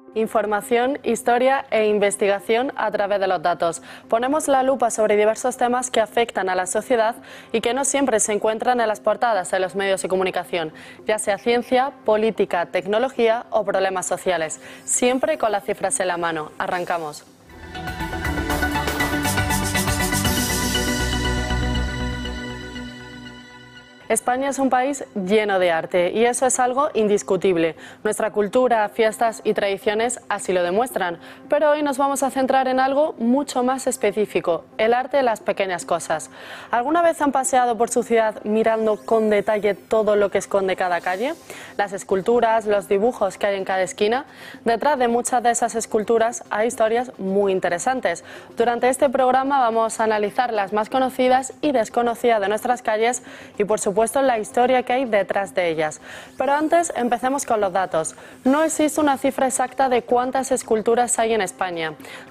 Información, historia e investigación a través de los datos. Ponemos la lupa sobre diversos temas que afectan a la sociedad y que no siempre se encuentran en las portadas de los medios de comunicación, ya sea ciencia, política, tecnología o problemas sociales. Siempre con las cifras en la mano. Arrancamos. España es un país lleno de arte y eso es algo indiscutible. Nuestra cultura, fiestas y tradiciones así lo demuestran. Pero hoy nos vamos a centrar en algo mucho más específico, el arte de las pequeñas cosas. ¿Alguna vez han paseado por su ciudad mirando con detalle todo lo que esconde cada calle? Las esculturas, los dibujos que hay en cada esquina. Detrás de muchas de esas esculturas hay historias muy interesantes. Durante este programa vamos a analizar las más conocidas y desconocidas de nuestras calles y por supuesto la historia que hay detrás de ellas. Pero antes empecemos con los datos. No existe una cifra exacta de cuántas esculturas hay en España.